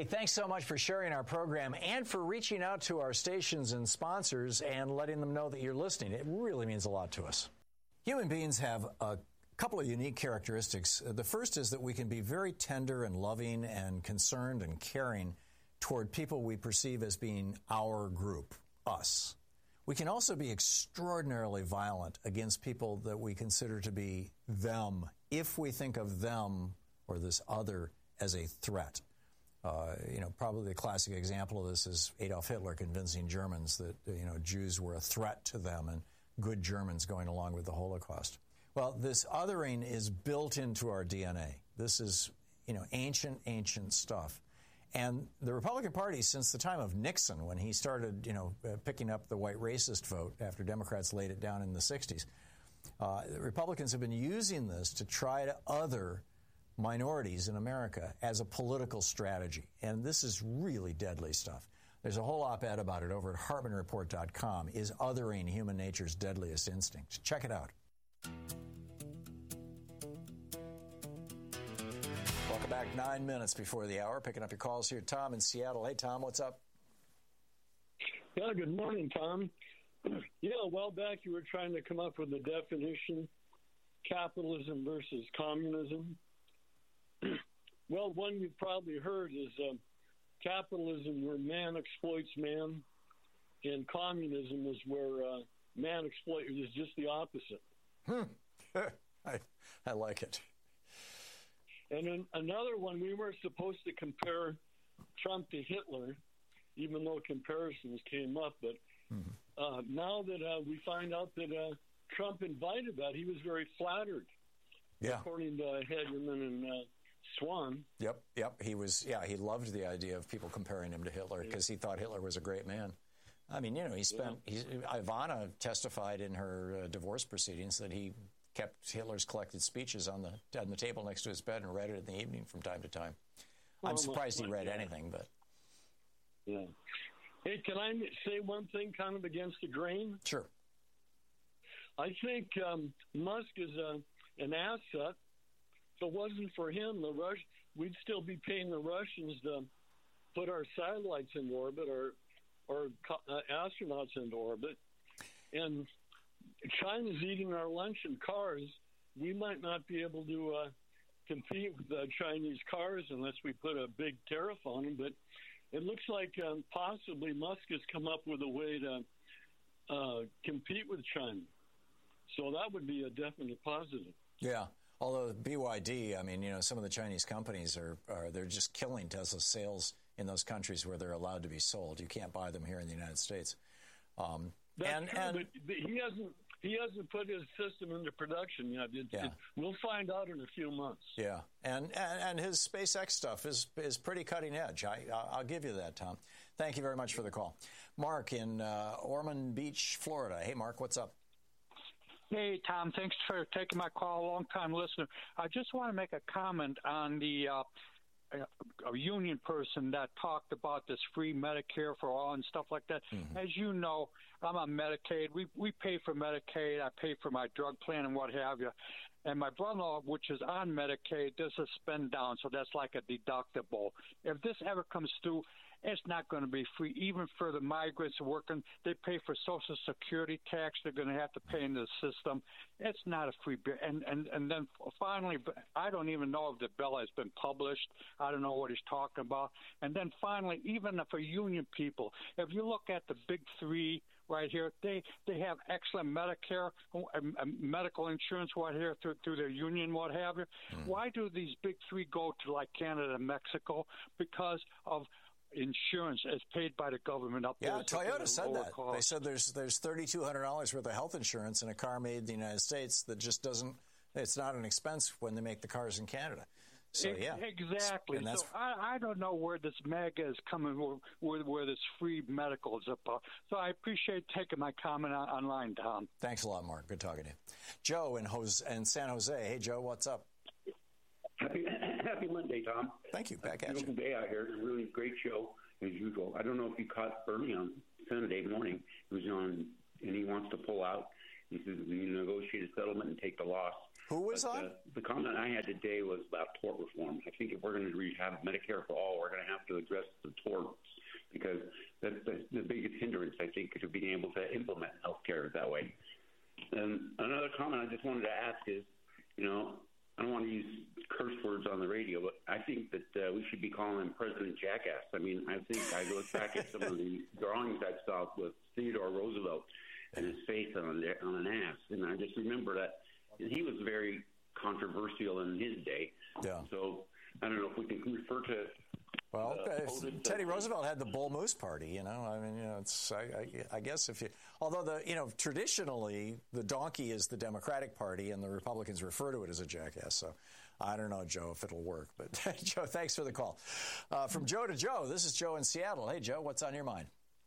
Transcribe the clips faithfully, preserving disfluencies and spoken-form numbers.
Hey, thanks so much for sharing our program and for reaching out to our stations and sponsors and letting them know that you're listening. It really means a lot to us. Human beings have a couple of unique characteristics. The first is that we can be very tender and loving and concerned and caring toward people we perceive as being our group, us. We can also be extraordinarily violent against people that we consider to be them, if we think of them or this other as a threat. Uh, you know, probably the classic example of this is Adolf Hitler convincing Germans that, you know, Jews were a threat to them and good Germans going along with the Holocaust. Well, this othering is built into our D N A. This is, you know, ancient, ancient stuff. And the Republican Party, since the time of Nixon, when he started, you know, uh, picking up the white racist vote after Democrats laid it down in the sixties, uh, the Republicans have been using this to try to other minorities in America as a political strategy. And this is really deadly stuff. There's a whole op-ed about it over at Hartman Report dot com. Is othering human nature's deadliest instinct? Check it out. Welcome back. Nine minutes before the hour. Picking up your calls here. Tom in Seattle. Hey, Tom, what's up? Yeah, good morning, Tom. Yeah, a while back you were trying to come up with a definition, capitalism versus communism. Well, one you've probably heard is uh, capitalism where man exploits man, and communism is where uh, man exploits, is just the opposite. Hmm. I, I like it. And then another one, we were supposed to compare Trump to Hitler, even though comparisons came up. But mm-hmm. uh, now that uh, we find out that uh, Trump invited that, he was very flattered. Yeah. According to uh, Hagerman and uh, Swan. Yep, yep. He was, yeah, he loved the idea of people comparing him to Hitler because he thought Hitler was a great man. I mean, you know, he spent, yeah. he, Ivana testified in her uh, divorce proceedings that he kept Hitler's collected speeches on the on the table next to his bed and read it in the evening from time to time. I'm well, surprised my, he read yeah. anything, but. Yeah. Hey, can I say one thing kind of against the grain? Sure. I think um, Musk is a, an asset. If it wasn't for him, the Rush, we'd still be paying the Russians to put our satellites into orbit or or uh, astronauts into orbit. And China's eating our lunch in cars. We might not be able to uh, compete with the Chinese cars unless we put a big tariff on them. But it looks like um, possibly Musk has come up with a way to uh, compete with China. So that would be a definite positive. Yeah. Although B Y D, I mean, you know, some of the Chinese companies are, are they're just killing Tesla sales in those countries where they're allowed to be sold. You can't buy them here in the United States. Um, That's and, true, and, but, but he hasn't he hasn't put his system into production yet. It, yeah. it, we'll find out in a few months. Yeah, and and, and his SpaceX stuff is is pretty cutting edge. I I'll give you that, Tom. Thank you very much for the call, Mark in uh, Ormond Beach, Florida. Hey, Mark, what's up? Hey, Tom, thanks for taking my call. Long-time listener. I just want to make a comment on the uh, a union person that talked about this free Medicare for all and stuff like that. Mm-hmm. As you know, I'm on Medicaid. We we pay for Medicaid. I pay for my drug plan and what have you. And my brother-in-law, which is on Medicaid, does a spend down, so that's like a deductible. If this ever comes through, it's not going to be free. Even for the migrants working, they pay for Social Security tax. They're going to have to pay into the system. It's not a free bill. And, and, and then finally, I don't even know if the bill has been published. I don't know what he's talking about. And then finally, even for union people, if you look at the big three right here, they they have excellent Medicare, uh, medical insurance right here through, through their union, what have you. Mm. Why do these big three go to like Canada and Mexico? Because of insurance is paid by the government up yeah, there. Yeah, Toyota said that. Cost. They said there's there's thirty-two hundred dollars worth of health insurance in a car made in the United States that just doesn't, it's not an expense when they make the cars in Canada. So, yeah. Exactly. So I, I don't know where this mega is coming, where, where, where this free medical is about. So I appreciate taking my comment on, online, Tom. Thanks a lot, Mark. Good talking to you. Joe in, Jose, in San Jose. Hey, Joe, what's up? Happy, happy Monday, Tom. Thank you. Back at you. Beautiful day out here. It's a really great show, as usual. I don't know if you caught Bernie on Sunday morning. He was on, and he wants to pull out. He says we negotiate a settlement and take the loss. Who was but, on? Uh, the comment I had today was about tort reform. I think if we're going to have Medicare for all, we're going to have to address the torts, because that's the, the biggest hindrance, I think, to being able to implement health care that way. And another comment I just wanted to ask is, you know, I don't want to use curse words on the radio, but I think that uh, we should be calling him President Jackass. I mean, I think I look back at some of the drawings I saw with Theodore Roosevelt and his face on, on an ass, and I just remember that he was very controversial in his day. Yeah. So I don't know if we can refer to. Well, uh, if Teddy Roosevelt had the Bull Moose Party, you know. I mean, you know, it's. I, I, I guess if you, although the, you know, traditionally the donkey is the Democratic Party, and the Republicans refer to it as a jackass. So, I don't know, Joe, if it'll work. But Joe, thanks for the call. Uh, from Joe to Joe, this is Joe in Seattle. Hey, Joe, what's on your mind?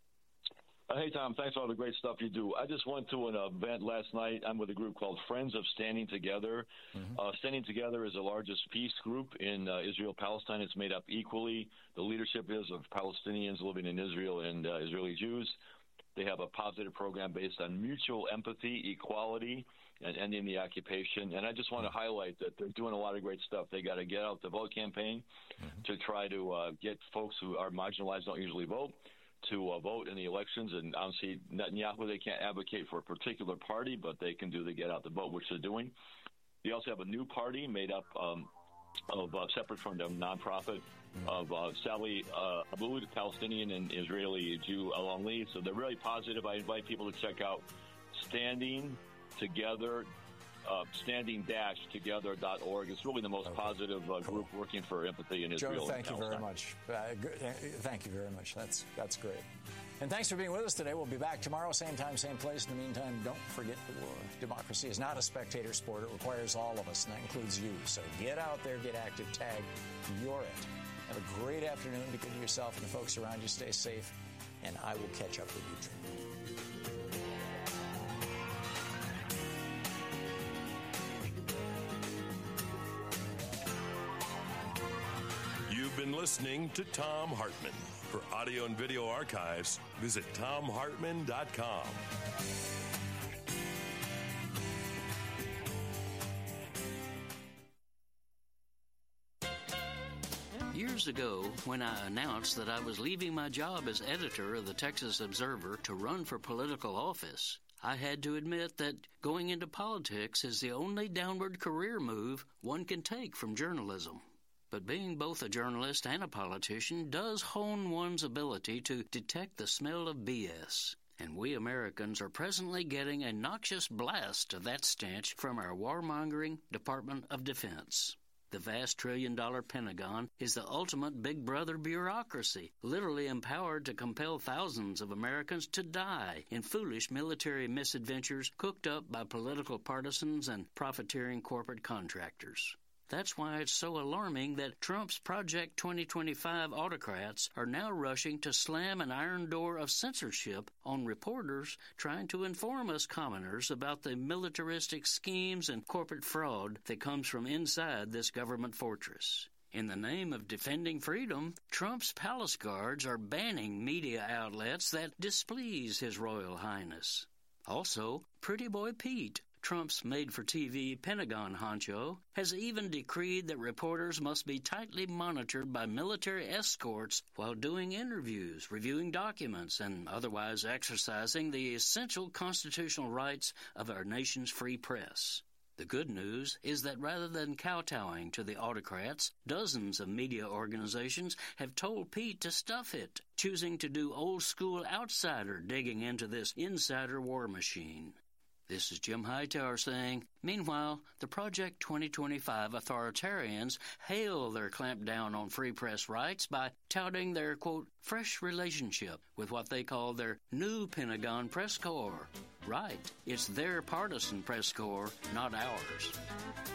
Uh, hey, Tom, thanks for all the great stuff you do. I just went to an event last night. I'm with a group called Friends of Standing Together. Mm-hmm. Uh, Standing Together is the largest peace group in uh, Israel-Palestine. It's made up equally. The leadership is of Palestinians living in Israel and uh, Israeli Jews. They have a positive program based on mutual empathy, equality, and ending the occupation. And I just want to highlight that they're doing a lot of great stuff. They got a Get Out the Vote campaign mm-hmm. to try to uh, get folks who are marginalized, don't usually vote, to uh, vote in the elections. And obviously Netanyahu, they can't advocate for a particular party, but they can do the Get Out the Vote, which they're doing. They also have a new party made up um, of uh, separate from the nonprofit of uh, Sally uh, Aboud, Palestinian and Israeli Jew Alon Lee. So they're really positive. I invite people to check out Standing Together. Uh, standing dash together dot org. It's really the most okay. positive uh, cool. group working for empathy in Israel. Joe, thank you very much. Uh, thank you very much. That's that's great. And thanks for being with us today. We'll be back tomorrow, same time, same place. In the meantime, don't forget the war. Democracy is not a spectator sport. It requires all of us, and that includes you. So get out there, get active, tag. You're it. Have a great afternoon. Be good to yourself and the folks around you. Stay safe, and I will catch up with you tomorrow. You've been listening to Thom Hartmann. For audio and video archives, visit thom hartmann dot com. Years ago, when I announced that I was leaving my job as editor of the Texas Observer to run for political office, I had to admit that going into politics is the only downward career move one can take from journalism. But being both a journalist and a politician does hone one's ability to detect the smell of B S. And we Americans are presently getting a noxious blast of that stench from our warmongering Department of Defense. The vast trillion-dollar Pentagon is the ultimate big brother bureaucracy, literally empowered to compel thousands of Americans to die in foolish military misadventures cooked up by political partisans and profiteering corporate contractors. That's why it's so alarming that Trump's Project twenty twenty-five autocrats are now rushing to slam an iron door of censorship on reporters trying to inform us commoners about the militaristic schemes and corporate fraud that comes from inside this government fortress. In the name of defending freedom, Trump's palace guards are banning media outlets that displease His Royal Highness. Also, Pretty Boy Pete, Trump's made-for-T V Pentagon honcho, has even decreed that reporters must be tightly monitored by military escorts while doing interviews, reviewing documents, and otherwise exercising the essential constitutional rights of our nation's free press. The good news is that rather than kowtowing to the autocrats, dozens of media organizations have told Pete to stuff it, choosing to do old-school outsider digging into this insider war machine. This is Jim Hightower saying, meanwhile, the Project twenty twenty-five authoritarians hail their clampdown on free press rights by touting their, quote, fresh relationship with what they call their new Pentagon press corps. Right, it's their partisan press corps, not ours.